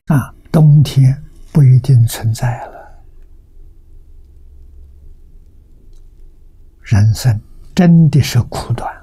冬天不一定存在了。人生真的是苦短。